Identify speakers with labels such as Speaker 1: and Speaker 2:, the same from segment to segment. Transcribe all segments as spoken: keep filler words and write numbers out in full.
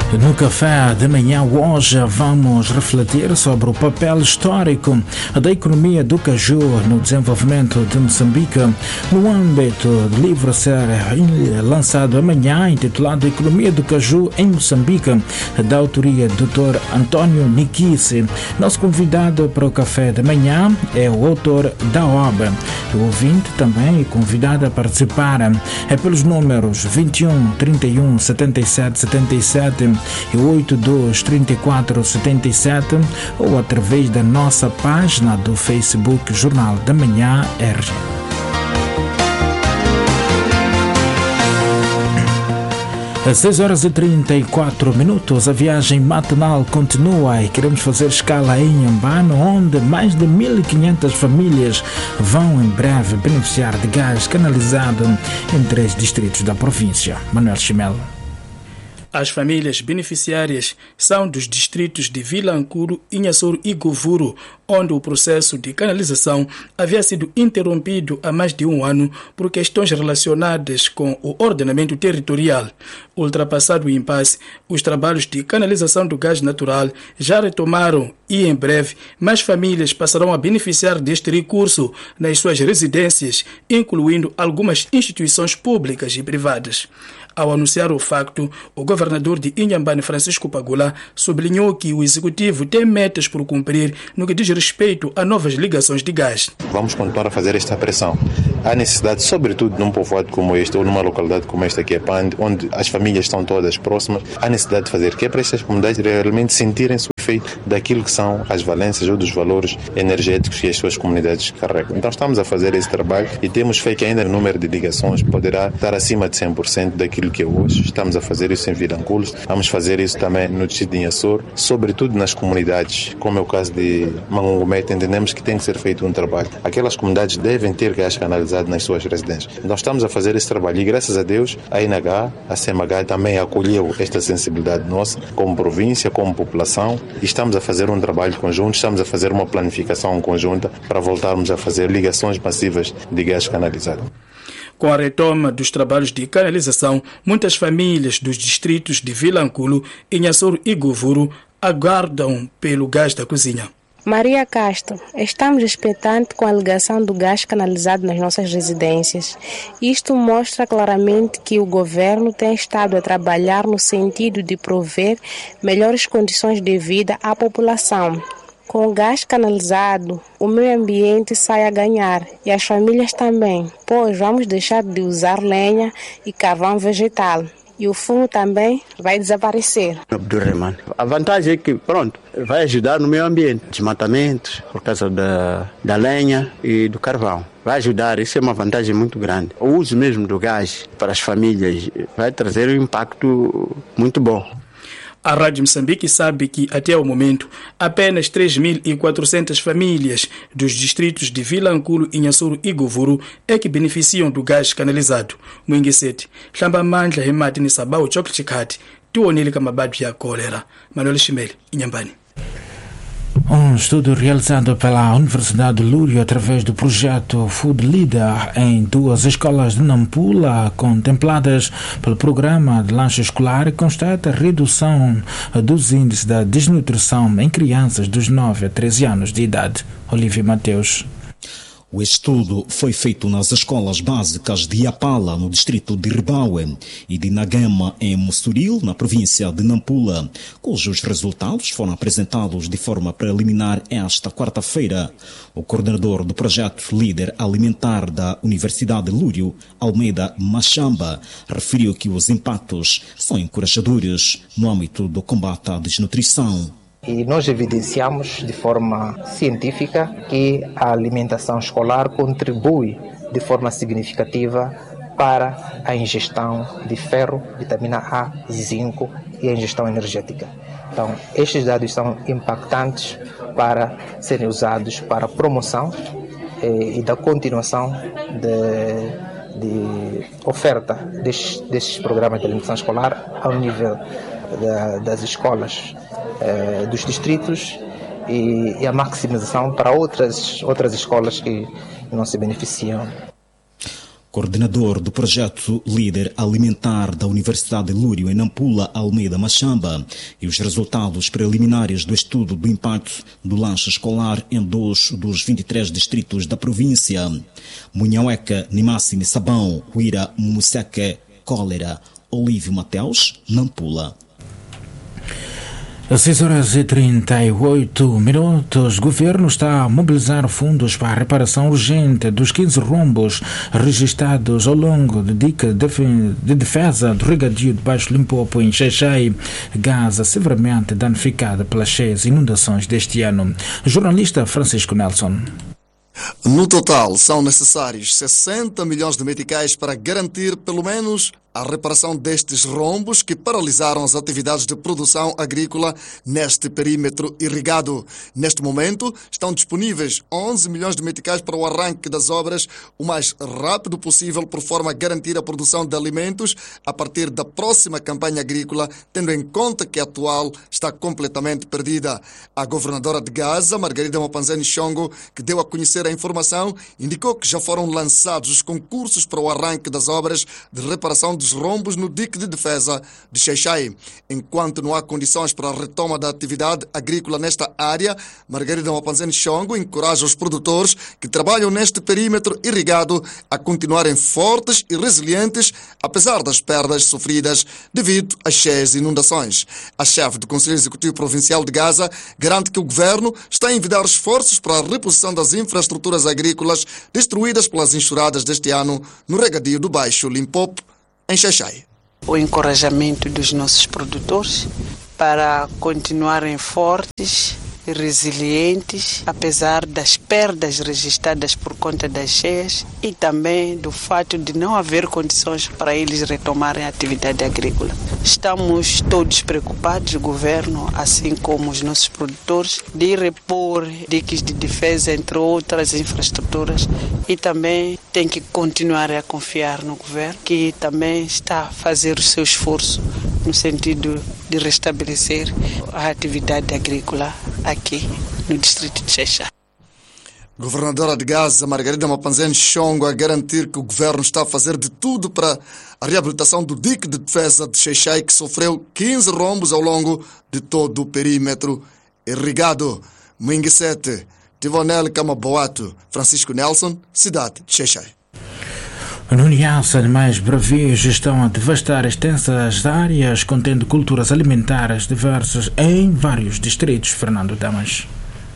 Speaker 1: No café de manhã hoje vamos refletir sobre o papel histórico da economia do caju no desenvolvimento de Moçambique, no âmbito do livro a ser lançado amanhã, intitulado Economia do Caju em Moçambique, da autoria do doutor António Nikice. Nosso convidado para o café de manhã é o autor da obra. O ouvinte também é convidado a participar. É pelos números vinte e um, trinta e um, setenta e sete, setenta e sete e oitenta e dois, trinta e quatro, setenta e sete ou através da nossa página do Facebook Jornal da Manhã R G. Às seis horas e trinta e quatro minutos, a viagem matinal continua e queremos fazer escala em Inhambane, onde mais de mil e quinhentas famílias vão em breve beneficiar de gás canalizado em três distritos da província. Manuel Chimelo.
Speaker 2: As famílias beneficiárias são dos distritos de Vilankuru, Inhassoro e Govuro, onde o processo de canalização havia sido interrompido há mais de um ano por questões relacionadas com o ordenamento territorial. Ultrapassado o impasse, os trabalhos de canalização do gás natural já retomaram e, em breve, mais famílias passarão a beneficiar deste recurso nas suas residências, incluindo algumas instituições públicas e privadas. Ao anunciar o facto, o governador de Inhambane, Francisco Pagula, sublinhou que o executivo tem metas por cumprir no que diz respeito a novas ligações de gás.
Speaker 3: Vamos continuar a fazer esta pressão. Há necessidade, sobretudo num povoado como este ou numa localidade como esta que é Pande, onde as famílias estão todas próximas, há necessidade de fazer que é para estas comunidades realmente sentirem-se o efeito daquilo que são as valências ou dos valores energéticos que as suas comunidades carregam. Então estamos a fazer esse trabalho e temos feito que ainda o número de ligações poderá estar acima de cem por cento daquilo que é hoje. Estamos a fazer isso em Vilanculos, vamos fazer isso também no distrito de Inhassoro, sobretudo nas comunidades, como é o caso de Mangongomete, entendemos que tem que ser feito um trabalho. Aquelas comunidades devem ter gás canalizado nas suas residências. Nós estamos a fazer esse trabalho e graças a Deus a I N H, a C M H também acolheu esta sensibilidade nossa como província, como população e estamos a fazer um trabalho conjunto, estamos a fazer uma planificação conjunta para voltarmos a fazer ligações massivas de gás canalizado.
Speaker 2: Com a retoma dos trabalhos de canalização, muitas famílias dos distritos de Vilanculo, Inhassoro e Govuro aguardam pelo gás da cozinha.
Speaker 4: Maria Castro, estamos expectantes com a ligação do gás canalizado nas nossas residências. Isto mostra claramente que o governo tem estado a trabalhar no sentido de prover melhores condições de vida à população. Com o gás canalizado, o meio ambiente sai a ganhar e as famílias também, pois vamos deixar de usar lenha e carvão vegetal. E o fumo também vai desaparecer.
Speaker 5: A vantagem é que, pronto, vai ajudar no meio ambiente. Desmatamentos por causa da, da lenha e do carvão. Vai ajudar, isso é uma vantagem muito grande. O uso mesmo do gás para as famílias vai trazer um impacto muito bom.
Speaker 2: A Rádio Moçambique sabe que, até o momento, apenas três mil e quatrocentas famílias dos distritos de Vilanculo, Inhassoro e Govuro é que beneficiam do gás canalizado. Mwingiseti, Hlambamandla Hemati Nisabao Choklichikati, Tuonili Kamabadu ya Kolera. Manuel Chimeli, Inhambane.
Speaker 1: Um estudo realizado pela Universidade de Lúrio através do projeto Food Leader em duas escolas de Nampula contempladas pelo programa de lanche escolar constata a redução dos índices da desnutrição em crianças dos nove a treze anos de idade. Olívia Mateus.
Speaker 6: O estudo foi feito nas escolas básicas de Iapala, no distrito de Ribaue, e de Nagama, em Mussuril, na província de Nampula, cujos resultados foram apresentados de forma preliminar esta quarta-feira. O coordenador do projeto Líder Alimentar da Universidade de Lúrio, Almeida Machamba, referiu que os impactos são encorajadores no âmbito do combate à desnutrição.
Speaker 7: E nós evidenciamos de forma científica que a alimentação escolar contribui de forma significativa para a ingestão de ferro, vitamina A, zinco e a ingestão energética. Então, estes dados são impactantes para serem usados para a promoção eh, e da continuação de, de oferta destes, destes programas de alimentação escolar ao nível da, das escolas eh, dos distritos e, e a maximização para outras, outras escolas que não se beneficiam.
Speaker 6: Coordenador do projeto Líder Alimentar da Universidade de Lúrio, em Nampula, Almeida Machamba, e os resultados preliminares do estudo do impacto do lanche escolar em dois dos vinte e três distritos da província. Munhaueca, Nimassini, Sabão, Huira, Museque, Cólera, Olívio Mateus, Nampula.
Speaker 1: Às seis horas e trinta e oito minutos, o governo está a mobilizar fundos para a reparação urgente dos quinze rombos registrados ao longo da dica de defesa do regadio de Baixo Limpopo em Xai-Xai, Gaza, severamente danificada pelas cheias inundações deste ano. Jornalista Francisco Nelson.
Speaker 8: No total, são necessários sessenta milhões de meticais para garantir, pelo menos, a reparação destes rombos que paralisaram as atividades de produção agrícola neste perímetro irrigado. Neste momento, estão disponíveis onze milhões de meticais para o arranque das obras o mais rápido possível, por forma a garantir a produção de alimentos a partir da próxima campanha agrícola, tendo em conta que a atual está completamente perdida. A governadora de Gaza, Margarida Mopanzani Xongo, que deu a conhecer a informação, indicou que já foram lançados os concursos para o arranque das obras de reparação dos rombos no dique de defesa de Xai-Xai. Enquanto não há condições para a retoma da atividade agrícola nesta área, Margarida Mopanzani Xongo encoraja os produtores que trabalham neste perímetro irrigado a continuarem fortes e resilientes, apesar das perdas sofridas devido às cheias e inundações. A chefe do Conselho Executivo Provincial de Gaza garante que o governo está a envidar esforços para a reposição das infraestruturas agrícolas destruídas pelas enxurradas deste ano no regadio do Baixo Limpopo, em Xai-Xai.
Speaker 9: O encorajamento dos nossos produtores para continuarem fortes e resilientes, apesar das perdas registradas por conta das cheias e também do fato de não haver condições para eles retomarem a atividade agrícola. Estamos todos preocupados, o governo, assim como os nossos produtores, de repor diques de defesa, entre outras infraestruturas, e também tem que continuar a confiar no governo, que também está a fazer o seu esforço no sentido de restabelecer a atividade agrícola aqui no distrito de Xai-Xai.
Speaker 8: Governadora de Gaza, Margarida Mopanzani Xongo, a garantir que o governo está a fazer de tudo para a reabilitação do dique de defesa de Xai-Xai, que sofreu quinze rombos ao longo de todo o perímetro irrigado. Moingue sete, Tivonel Camaboato, Francisco Nelson, cidade de Xai-Xai.
Speaker 1: No Niassa, animais bravios estão a devastar extensas áreas contendo culturas alimentares diversas em vários distritos. Fernando Damas.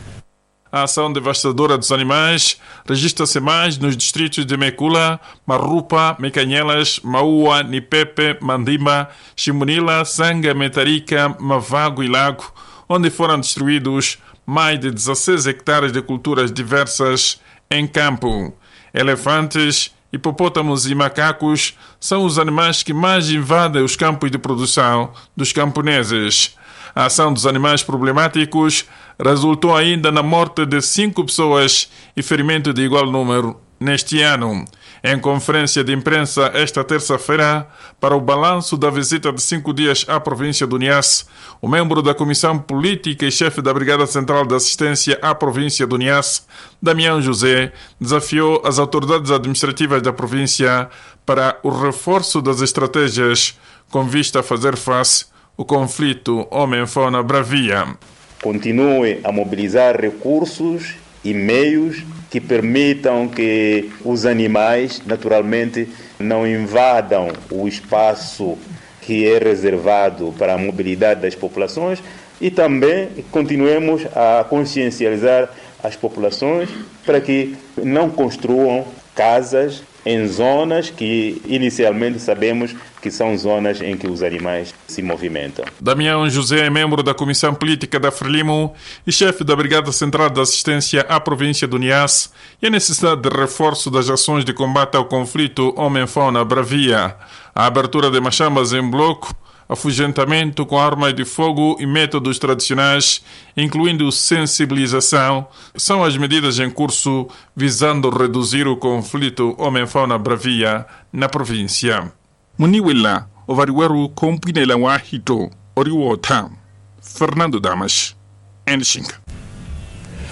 Speaker 10: A ação devastadora dos animais registra-se mais nos distritos de Mekula, Marupa, Mecanhelas, Maua, Nipepe, Mandimba, Chimunila, Sanga, Metarica, Mavago e Lago, onde foram destruídos mais de dezesseis hectares de culturas diversas em campo. Elefantes, hipopótamos e macacos são os animais que mais invadem os campos de produção dos camponeses. A ação dos animais problemáticos resultou ainda na morte de cinco pessoas e ferimento de igual número neste ano. Em conferência de imprensa esta terça-feira, para o balanço da visita de cinco dias à província do Niassa, o membro da Comissão Política e chefe da Brigada Central de Assistência à província do Niassa, Damião José, desafiou as autoridades administrativas da província para o reforço das estratégias com vista a fazer face ao conflito homem-fauna bravia.
Speaker 11: Continue a mobilizar recursos e meios que permitam que os animais, naturalmente, não invadam o espaço que é reservado para a mobilidade das populações, e também continuemos a consciencializar as populações para que não construam casas em zonas que inicialmente sabemos que são zonas em que os animais se movimentam.
Speaker 10: Damião José é membro da Comissão Política da Frelimo e chefe da Brigada Central de Assistência à província do Niassa, e a necessidade de reforço das ações de combate ao conflito homem-fauna bravia. A abertura de machambas em bloco, afugentamento com armas de fogo e métodos tradicionais, incluindo sensibilização, são as medidas em curso visando reduzir o conflito homem-fauna bravia na província. Muniwila, Ovariweru, Compinela Wahito, Oriwota, Fernando Damas, Enshinga.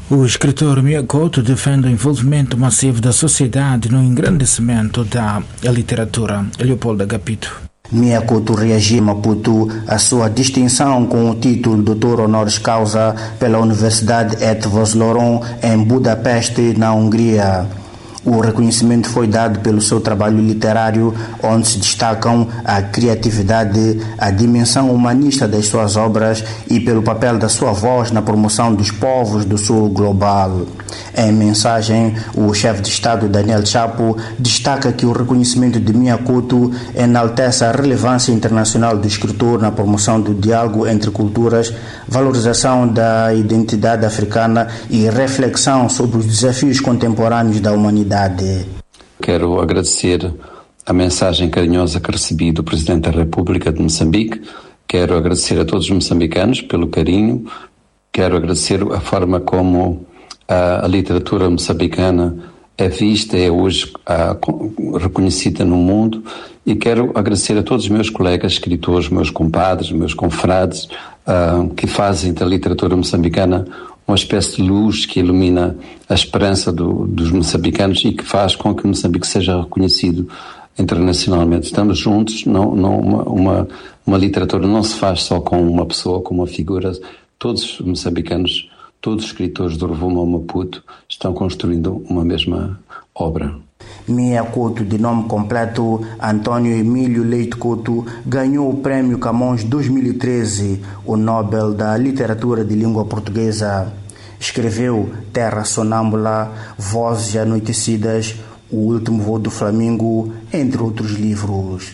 Speaker 1: O escritor Mia Couto defende o envolvimento massivo da sociedade no engrandecimento da literatura. Leopoldo Agapito.
Speaker 12: Mia Couto reagiu em Maputo à sua distinção com o título doutor honoris causa pela Universidade Eötvös Loránd em Budapeste, na Hungria. O reconhecimento foi dado pelo seu trabalho literário, onde se destacam a criatividade, a dimensão humanista das suas obras e pelo papel da sua voz na promoção dos povos do sul global. Em mensagem, o chefe de Estado Daniel Chapo destaca que o reconhecimento de Mia Couto enaltece a relevância internacional do escritor na promoção do diálogo entre culturas, valorização da identidade africana e reflexão sobre os desafios contemporâneos da humanidade.
Speaker 13: Quero agradecer a mensagem carinhosa que recebi do Presidente da República de Moçambique. Quero agradecer a todos os moçambicanos pelo carinho. Quero agradecer a forma como a, a literatura moçambicana é vista, é hoje a, reconhecida no mundo. E quero agradecer a todos os meus colegas escritores, meus compadres, meus confrades, uh, que fazem da literatura moçambicana uma espécie de luz que ilumina a esperança do, dos moçambicanos e que faz com que Moçambique seja reconhecido internacionalmente. Estamos juntos, não, não, uma, uma, uma literatura não se faz só com uma pessoa, com uma figura. Todos os moçambicanos, todos os escritores do Rovuma ao Maputo estão construindo uma mesma obra.
Speaker 12: Mia Couto, de nome completo Antônio Emílio Leite Couto, ganhou o Prémio Camões dois mil e treze, o Nobel da Literatura de Língua Portuguesa. Escreveu Terra Sonâmbula, Vozes Anoitecidas, O Último Voo do Flamingo, entre outros livros.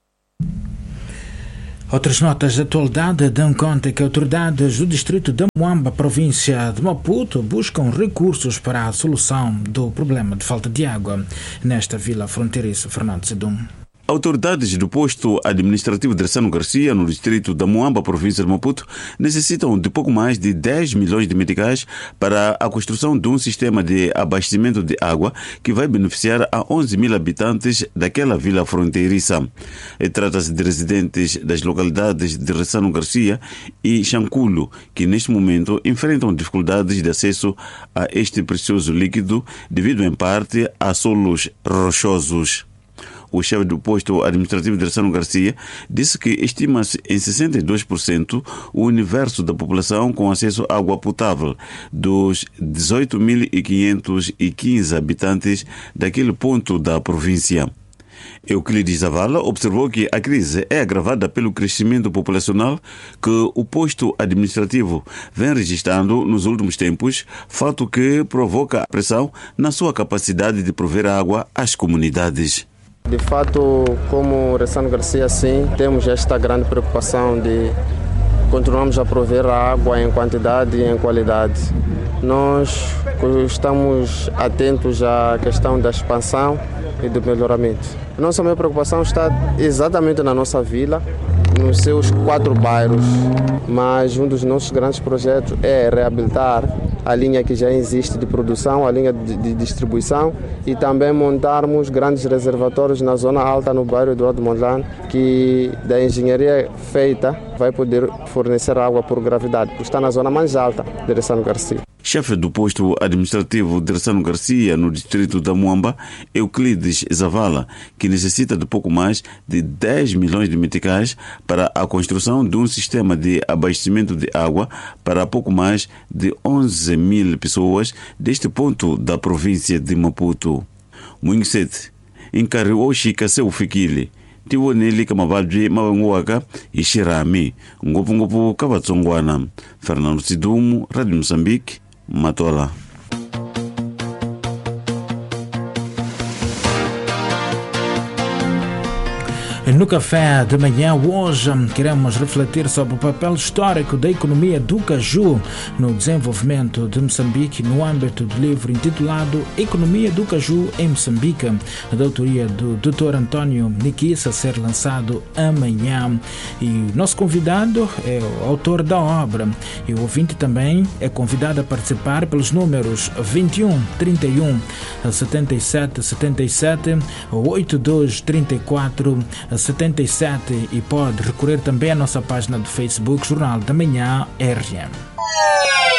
Speaker 1: Outras notas de atualidade dão conta que autoridades do distrito de Muamba, província de Maputo, buscam recursos para a solução do problema de falta de água nesta vila fronteiriça. Fernando Sedum.
Speaker 14: Autoridades do posto administrativo de Ressano Garcia, no distrito da Muamba, província de Maputo, necessitam de pouco mais de dez milhões de meticais para a construção de um sistema de abastecimento de água que vai beneficiar a onze mil habitantes daquela vila fronteiriça. Trata-se de residentes das localidades de Ressano Garcia e Xanculo, que neste momento enfrentam dificuldades de acesso a este precioso líquido devido em parte a solos rochosos. O chefe do posto administrativo de Ressano Garcia disse que estima-se em sessenta e dois por cento o universo da população com acesso à água potável dos dezoito mil quinhentos e quinze habitantes daquele ponto da província. Euclides Zavala observou que a crise é agravada pelo crescimento populacional que o posto administrativo vem registrando nos últimos tempos, fato que provoca pressão na sua capacidade de prover água às comunidades.
Speaker 15: De fato, como Ressano Garcia, sim, temos esta grande preocupação de continuarmos a prover a água em quantidade e em qualidade. Nós estamos atentos à questão da expansão e do melhoramento. Nossa maior preocupação está exatamente na nossa vila, nos seus quatro bairros, mas um dos nossos grandes projetos é reabilitar a linha que já existe de produção, a linha de, de distribuição e também montarmos grandes reservatórios na zona alta, no bairro Eduardo Mondlane, que da engenharia feita vai poder fornecer água por gravidade, porque está na zona mais alta de Ressano Garcia.
Speaker 14: Chefe do posto administrativo de Ressano Garcia, no distrito da Muamba, Euclides Zavala, que necessita de pouco mais de dez milhões de meticais para a construção de um sistema de abastecimento de água para pouco mais de onze mil pessoas deste ponto da província de Maputo. Muingset, encarregou Chica seu fikili. Tiwoneli kamabadwi mawanguaka ishirami. Ngopu ngopu kabatsongwana. Fernando Sidumu, Rádio Moçambique, Matola.
Speaker 1: No café de manhã hoje queremos refletir sobre o papel histórico da economia do caju no desenvolvimento de Moçambique no âmbito do livro intitulado Economia do Caju em Moçambique, da autoria do doutor Antônio Niquissa, a ser lançado amanhã. E o nosso convidado é o autor da obra e o ouvinte também é convidado a participar pelos números vinte e um, trinta e um, setenta e sete, setenta e sete, oitenta e dois, trinta e quatro, setenta e sete e pode recorrer também à nossa página do Facebook Jornal da Manhã R M.